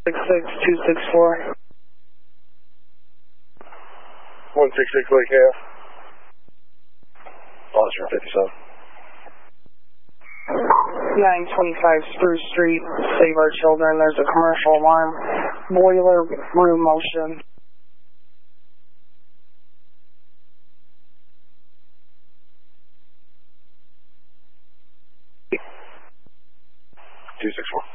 264. 166 Lake Ave. Foster 57. 925 Spruce Street, Save Our Children. There's a commercial alarm. Boiler room motion. Two 6 4.